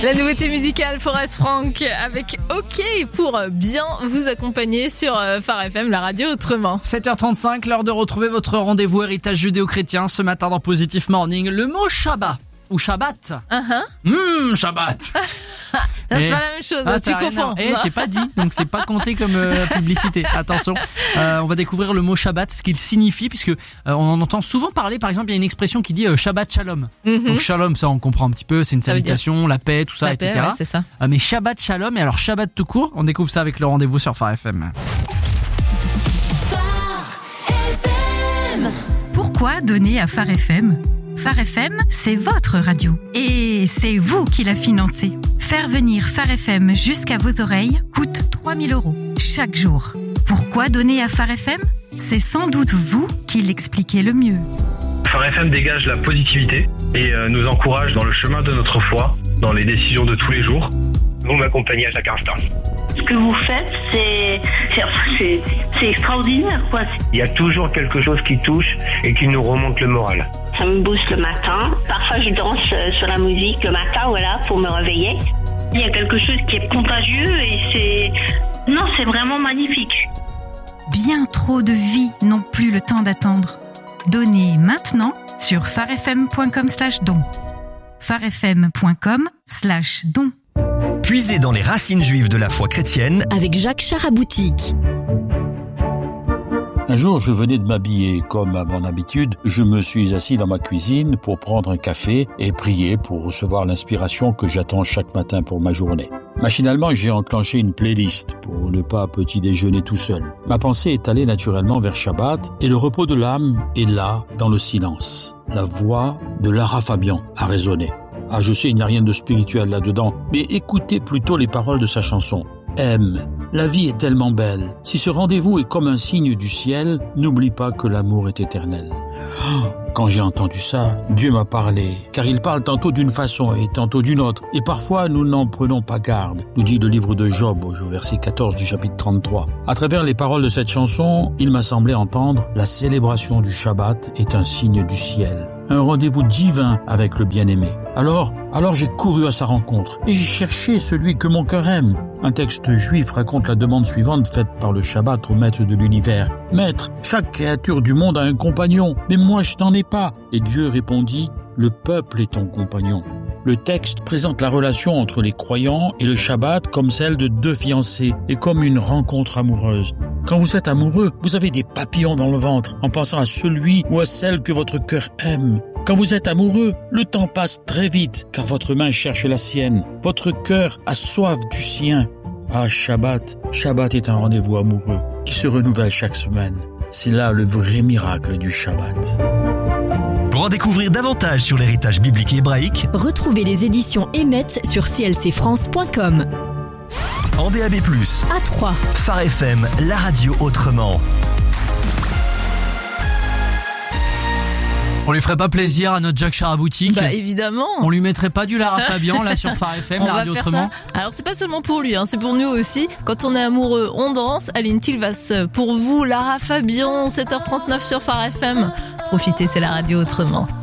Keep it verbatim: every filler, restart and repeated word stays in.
La nouveauté musicale Forest Frank avec OK pour bien vous accompagner sur Phare F M, la radio autrement. sept heures trente-cinq, l'heure de retrouver votre rendez-vous héritage judéo-chrétien ce matin dans Positive Morning. Le mot Shabbat ou Shabbat. Uh-huh. Mmh, Shabbat. C'est pas la même chose, ah, tu confonds. Eh, j'ai pas dit, donc c'est pas compté comme euh, publicité. Attention, euh, on va découvrir le mot Shabbat, ce qu'il signifie, puisque euh, on en entend souvent parler. Par exemple, il y a une expression qui dit euh, Shabbat Shalom. Mm-hmm. Donc Shalom, ça on comprend un petit peu, c'est une salutation, la paix, tout ça, la et cetera. Paix, ouais, c'est ça. Euh, mais Shabbat Shalom, et alors Shabbat tout court, on découvre ça avec le rendez-vous sur Phare F M. Pourquoi donner à Phare F M ? Phare F M, c'est votre radio. Et c'est vous qui la financez. Faire venir Phare F M jusqu'à vos oreilles coûte trois mille euros chaque jour. Pourquoi donner à Phare F M ? C'est sans doute vous qui l'expliquez le mieux. Phare F M dégage la positivité et euh, nous encourage dans le chemin de notre foi, dans les décisions de tous les jours. Vous m'accompagnez à chaque instant. Ce que vous faites, c'est, c'est, c'est, c'est extraordinaire, quoi. Il y a toujours quelque chose qui touche et qui nous remonte le moral. Ça me booste le matin. Parfois, je danse sur la musique le matin, voilà, pour me réveiller. Il y a quelque chose qui est contagieux et c'est... Non, c'est vraiment magnifique. Bien trop de vies n'ont plus le temps d'attendre. Donnez maintenant sur pharefm.com slash don. pharefm.com slash don. Puisez dans les racines juives de la foi chrétienne avec Jacques Charaboutique. Un jour, je venais de m'habiller. Comme à mon habitude, je me suis assis dans ma cuisine pour prendre un café et prier pour recevoir l'inspiration que j'attends chaque matin pour ma journée. Machinalement, j'ai enclenché une playlist pour ne pas petit déjeuner tout seul. Ma pensée est allée naturellement vers Shabbat et le repos de l'âme est là, dans le silence. La voix de Lara Fabian a résonné. Ah, je sais, il n'y a rien de spirituel là-dedans, mais écoutez plutôt les paroles de sa chanson. Aime. La vie est tellement belle. Si ce rendez-vous est comme un signe du ciel, n'oublie pas que l'amour est éternel. Quand j'ai entendu ça, Dieu m'a parlé, car il parle tantôt d'une façon et tantôt d'une autre, et parfois nous n'en prenons pas garde, nous dit le livre de Job, au verset quatorze du chapitre trente-trois. À travers les paroles de cette chanson, il m'a semblé entendre « La célébration du Shabbat est un signe du ciel ». Un rendez-vous divin avec le bien-aimé. Alors, alors j'ai couru à sa rencontre et j'ai cherché celui que mon cœur aime. Un texte juif raconte la demande suivante faite par le Shabbat au maître de l'univers. « Maître, chaque créature du monde a un compagnon, mais moi je n'en ai pas. » Et Dieu répondit « Le peuple est ton compagnon. » Le texte présente la relation entre les croyants et le Shabbat comme celle de deux fiancés et comme une rencontre amoureuse. Quand vous êtes amoureux, vous avez des papillons dans le ventre en pensant à celui ou à celle que votre cœur aime. Quand vous êtes amoureux, le temps passe très vite car votre main cherche la sienne. Votre cœur a soif du sien. Ah, Shabbat, Shabbat est un rendez-vous amoureux qui se renouvelle chaque semaine. C'est là le vrai miracle du Shabbat. Pour en découvrir davantage sur l'héritage biblique et hébraïque, retrouvez les éditions Emet sur c l c france point com. En D A B plus, à Troyes, Phare F M, la radio autrement. On lui ferait pas plaisir à notre Jacques Charaboutique? Bah évidemment. On lui mettrait pas du Lara Fabian là sur Phare F M, on la radio autrement? Ça. Alors c'est pas seulement pour lui, hein, c'est pour nous aussi. Quand on est amoureux, on danse. Aline Tilvas pour vous, Lara Fabian, sept heures trente-neuf sur Phare F M. Profitez, c'est la radio autrement.